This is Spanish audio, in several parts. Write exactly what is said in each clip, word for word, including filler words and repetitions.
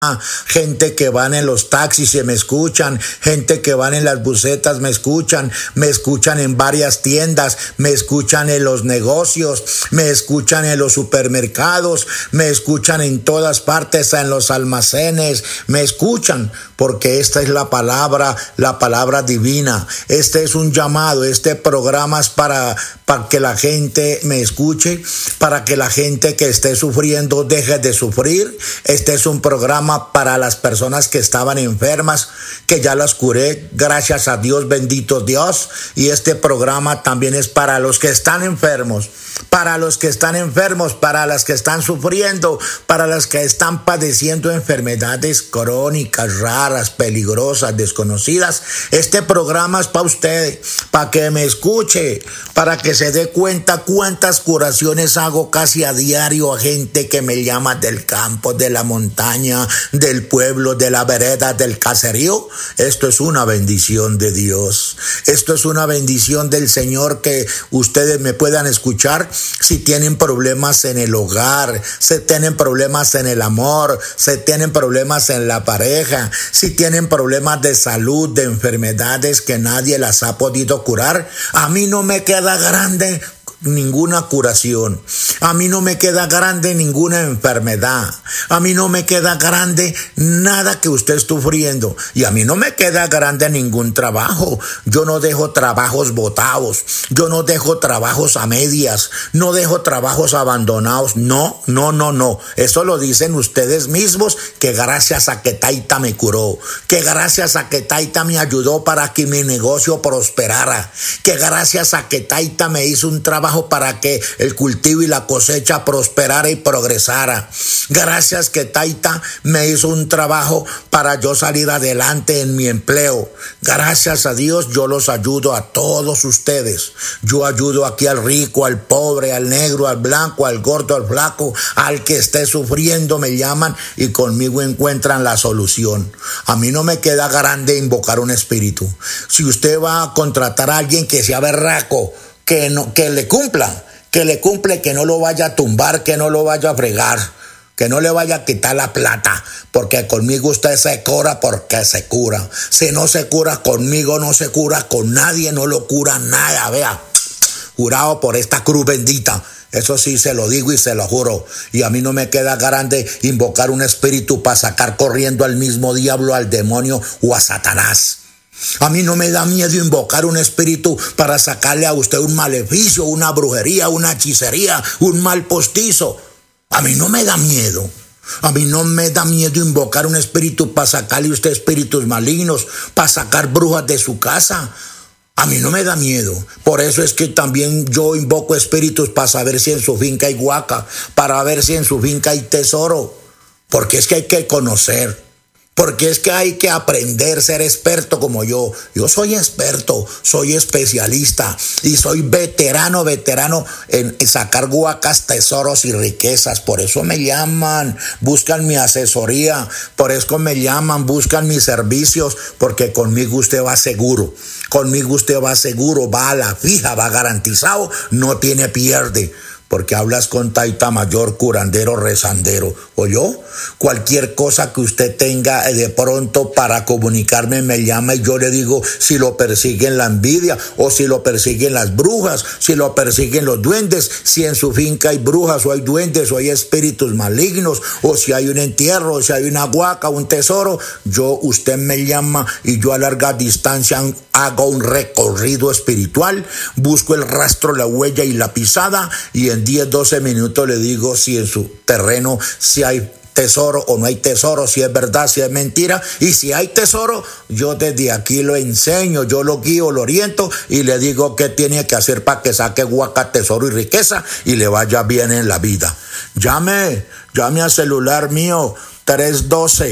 gente que van en los taxis y me escuchan, gente que van en las busetas me escuchan, me escuchan en varias tiendas, me escuchan en los negocios, me escuchan en los supermercados, me escuchan en todas partes, en los almacenes, me escuchan, porque esta es la palabra, la palabra divina. Este es un llamado, este programa es para, para que la gente me escuche, para que la gente que esté sufriendo deje de sufrir. Este es un programa para las personas que estaban enfermas, que ya las curé, gracias a Dios, bendito Dios. Y este programa también es para los que están enfermos, para los que están enfermos, para las que están sufriendo, para las que están padeciendo enfermedades crónicas, raras, peligrosas, desconocidas. Este programa es para usted, para que me escuche, para que se dé cuenta cuántas curaciones hago casi a diario a gente que me llama del campo, de la montaña, del pueblo, de la vereda, del caserío. Esto es una bendición de Dios. Esto es una bendición del Señor, que ustedes me puedan escuchar si tienen problemas en el hogar, si tienen problemas en el amor, si tienen problemas en la pareja, si tienen problemas de salud, de enfermedades que nadie las ha podido curar. A mí no me queda grande ninguna curación. A mí no me queda grande ninguna enfermedad. A mí no me queda grande nada que usted esté sufriendo. Y a mí no me queda grande ningún trabajo. Yo no dejo trabajos botados. Yo no dejo trabajos a medias. No dejo trabajos abandonados. No, no, no, no. Eso lo dicen ustedes mismos, que gracias a que Taita me curó, que gracias a que Taita me ayudó para que mi negocio prosperara, que gracias a que Taita me hizo un trabajo para que el cultivo y la cosecha prosperara y progresara. Gracias que Taita me hizo un trabajo para yo salir adelante en mi empleo. Gracias a Dios yo los ayudo a todos ustedes. Yo ayudo aquí al rico, al pobre, al negro, al blanco, al gordo, al flaco, al que esté sufriendo me llaman y conmigo encuentran la solución. A mí no me queda grande invocar un espíritu. Si usted va a contratar a alguien que sea berraco, Que, no, que le cumpla, que le cumple, que no lo vaya a tumbar, que no lo vaya a fregar, que no le vaya a quitar la plata, porque conmigo usted se cura porque se cura. Si no se cura conmigo, no se cura con nadie, no lo cura nada, vea, jurado por esta cruz bendita. Eso sí se lo digo y se lo juro. Y a mí no me queda grande invocar un espíritu para sacar corriendo al mismo diablo, al demonio o a Satanás. A mí no me da miedo invocar un espíritu para sacarle a usted un maleficio, una brujería, una hechicería, un mal postizo. A mí no me da miedo. A mí no me da miedo invocar un espíritu para sacarle a usted espíritus malignos, para sacar brujas de su casa. A mí no me da miedo. Por eso es que también yo invoco espíritus para saber si en su finca hay guaca, para ver si en su finca hay tesoro. Porque es que hay que conocer. Porque es que hay que aprender, ser experto como yo. Yo soy experto, soy especialista y soy veterano, veterano en sacar guacas, tesoros y riquezas. Por eso me llaman, buscan mi asesoría. Por eso me llaman, buscan mis servicios. Porque conmigo usted va seguro. Conmigo usted va seguro, va a la fija, va garantizado, no tiene pierde. Porque hablas con Taita Mayor, curandero, rezandero. ¿Oyó? Cualquier cosa que usted tenga de pronto para comunicarme, me llama y yo le digo si lo persiguen la envidia o si lo persiguen las brujas, si lo persiguen los duendes, si en su finca hay brujas o hay duendes o hay espíritus malignos, o si hay un entierro, o si hay una huaca, un tesoro. Yo, usted me llama y yo a larga distancia hago un recorrido espiritual, busco el rastro, la huella y la pisada y en diez, doce minutos le digo si en su terreno si hay tesoro o no hay tesoro, si es verdad, si es mentira. Y si hay tesoro, yo desde aquí lo enseño, yo lo guío, lo oriento y le digo qué tiene que hacer para que saque guaca, tesoro y riqueza y le vaya bien en la vida. Llame, llame al celular mío tres uno dos,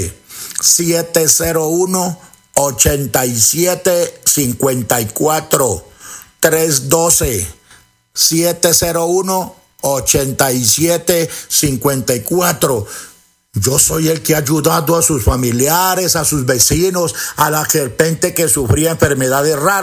siete cero uno, ocho siete cinco cuatro, tres uno dos, siete cero uno, ocho siete cinco cuatro. Yo soy el que ha ayudado a sus familiares, a sus vecinos, a la gente que sufría enfermedades raras.